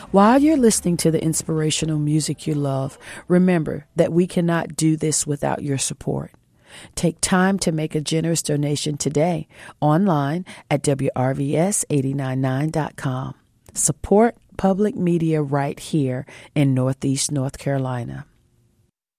While you're listening to the inspirational music you love, remember that we cannot do this without your support. Take time to make a generous donation today online at WRVS899.com. Support public media right here in Northeast North Carolina.